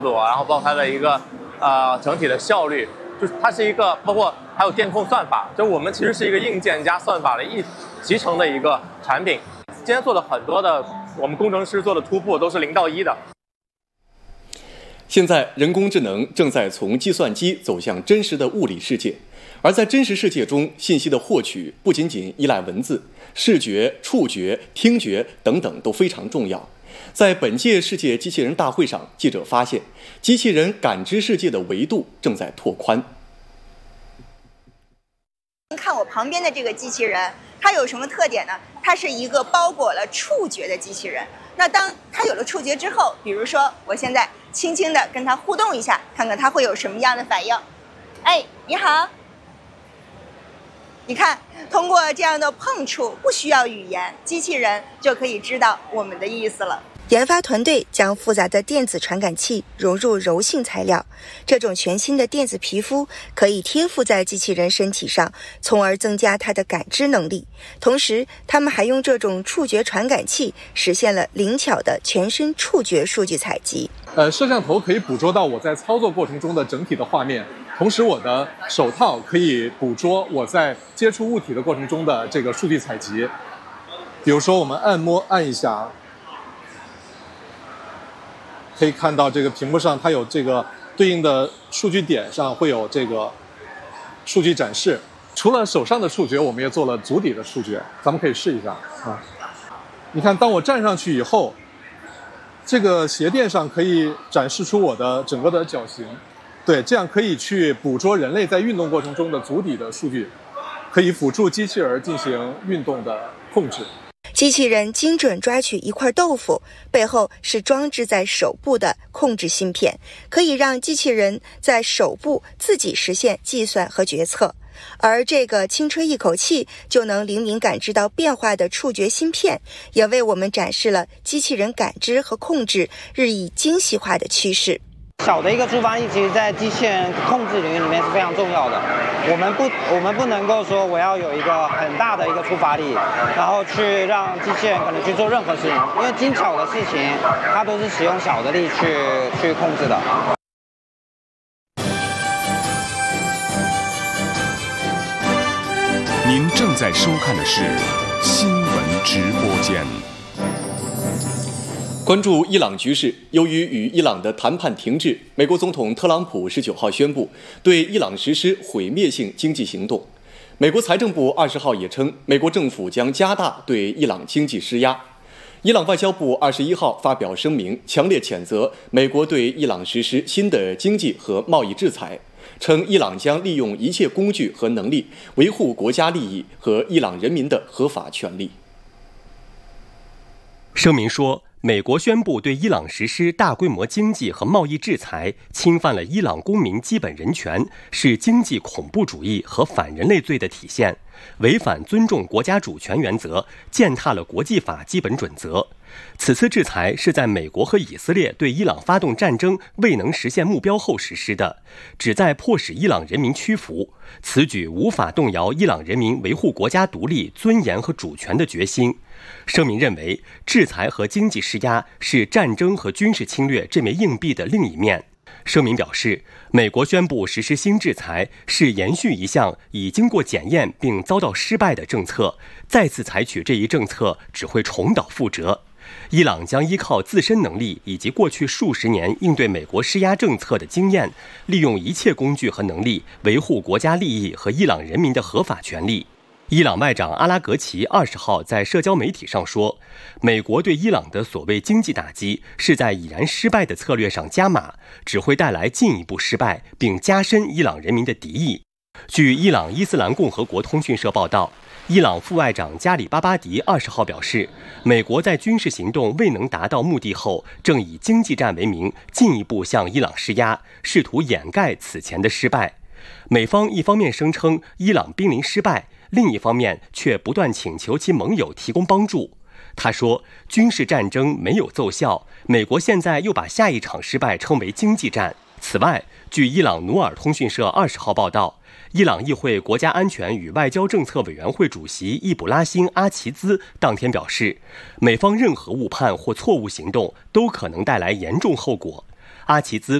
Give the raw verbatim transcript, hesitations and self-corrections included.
度，然后包括它的一个呃整体的效率，就是它是一个包括还有电控算法，就我们其实是一个硬件加算法的一集成的一个产品。今天做的很多的我们工程师做的突破都是零到一的。 现在人工智能正在从计算机走向真实的物理世界，而在真实世界中，信息的获取不仅仅依赖文字，视觉、触觉、听觉等等都非常重要。在本届世界机器人大会上，记者发现，机器人感知世界的维度正在拓宽。 看我旁边的这个机器人，它有什么特点呢？它是一个包裹了触觉的机器人。那当它有了触觉之后，比如说我现在轻轻地跟它互动一下，看看它会有什么样的反应。哎，你好。你看，通过这样的碰触，不需要语言，机器人就可以知道我们的意思了。研发团队将复杂的电子传感器融入柔性材料，这种全新的电子皮肤可以贴附在机器人身体上，从而增加它的感知能力。同时，他们还用这种触觉传感器实现了灵巧的全身触觉数据采集。 呃，摄像头可以捕捉到我在操作过程中的整体的画面，同时我的手套可以捕捉我在接触物体的过程中的这个数据采集。比如说，我们按摩按一下。可以看到这个屏幕上它有这个对应的数据点上会有这个数据展示。除了手上的触觉，我们也做了足底的触觉，咱们可以试一下啊。你看，当我站上去以后，这个鞋垫上可以展示出我的整个的脚型，对，这样可以去捕捉人类在运动过程中的足底的数据，可以辅助机器人进行运动的控制。 机器人精准抓取一块豆腐，背后是装置在手部的控制芯片，可以让机器人在手部自己实现计算和决策。而这个轻吹一口气就能灵敏感知到变化的触觉芯片，也为我们展示了机器人感知和控制日益精细化的趋势。 小的一个触发力，其实在机器人控制领域里面是非常重要的。我们不，我们不能够说我要有一个很大的一个触发力，然后去让机器人可能去做任何事情，因为精巧的事情，它都是使用小的力去去控制的。 您正在收看的是新闻直播间。 关注伊朗局势，由于与伊朗的谈判停滞，美国总统特朗普十九号宣布对伊朗实施毁灭性经济行动。美国财政部二十号也称，美国政府将加大对伊朗经济施压。伊朗外交部二十一号发表声明，强烈谴责美国对伊朗实施新的经济和贸易制裁，称伊朗将利用一切工具和能力维护国家利益和伊朗人民的合法权利。 声明说，美国宣布对伊朗实施大规模经济和贸易制裁，侵犯了伊朗公民基本人权，是经济恐怖主义和反人类罪的体现，违反尊重国家主权原则，践踏了国际法基本准则。此次制裁是在美国和以色列对伊朗发动战争未能实现目标后实施的，旨在迫使伊朗人民屈服。此举无法动摇伊朗人民维护国家独立、尊严和主权的决心。声明认为，制裁和经济施压是战争和军事侵略这枚硬币的另一面。声明表示，美国宣布实施新制裁是延续一项已经过检验并遭到失败的政策，再次采取这一政策只会重蹈覆辙。伊朗将依靠自身能力以及过去数十年应对美国施压政策的经验，利用一切工具和能力维护国家利益和伊朗人民的合法权利。伊朗外长阿拉格齐二十号在社交媒体上说，美国对伊朗的所谓经济打击是在已然失败的策略上加码，只会带来进一步失败，并加深伊朗人民的敌意。据伊朗伊斯兰共和国通讯社报道，伊朗副外长加里巴巴迪二十号表示，美国在军事行动未能达到目的后，正以经济战为名进一步向伊朗施压，试图掩盖此前的失败。美方一方面声称伊朗濒临失败，另一方面却不断请求其盟友提供帮助。他说，军事战争没有奏效，美国现在又把下一场失败称为经济战。此外，据伊朗努尔通讯社二十号报道，伊朗议会国家安全与外交政策委员会主席易卜拉欣·阿齐兹当天表示，美方任何误判或错误行动都可能带来严重后果。 阿齐兹